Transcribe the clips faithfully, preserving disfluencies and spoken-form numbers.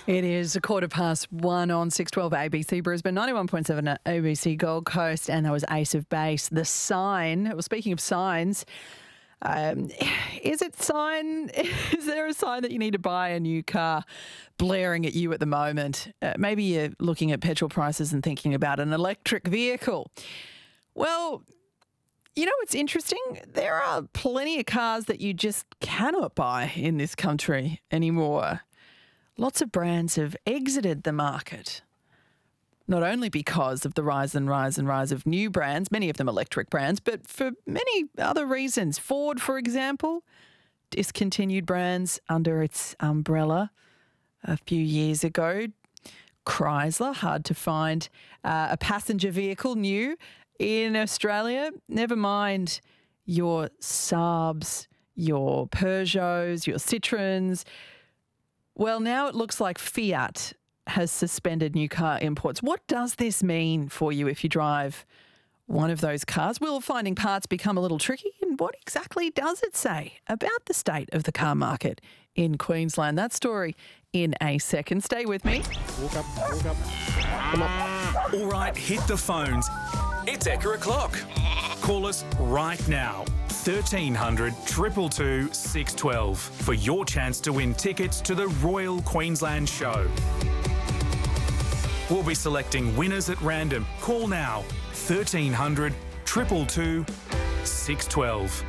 It is a quarter past one on six twelve A B C Brisbane, ninety-one point seven at A B C Gold Coast, and that was Ace of Base. The sign, well, speaking of signs, um, is it sign, is there a sign that you need to buy a new car blaring at you at the moment? Uh, maybe you're looking at petrol prices and thinking about an electric vehicle. Well, you know what's interesting? There are plenty of cars that you just cannot buy in this country anymore. Lots of brands have exited the market, not only because of the rise and rise and rise of new brands, many of them electric brands, but for many other reasons. Ford, for example, discontinued brands under its umbrella a few years ago. Chrysler, hard to find uh, a passenger vehicle new in Australia. Never mind your Saabs, your Peugeots, your Citroens. Well, now it looks like Fiat has suspended new car imports. What does this mean for you if you drive one of those cars? Will finding parts become a little tricky? And what exactly does it say about the state of the car market in Queensland? That story in a second. Stay with me. Walk up, walk up. Come on. All right, hit the phones. It's Ekka O'Clock. Call us right now. thirteen hundred, two two two, six one two for your chance to win tickets to the Royal Queensland Show. We'll be selecting winners at random. Call now. thirteen hundred, two two two, six one two.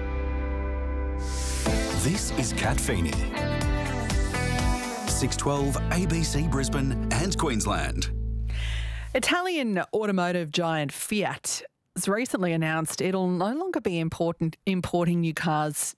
This is Kat Feeney. six twelve A B C Brisbane and Queensland. Italian automotive giant Fiat has recently announced it'll no longer be important, importing new cars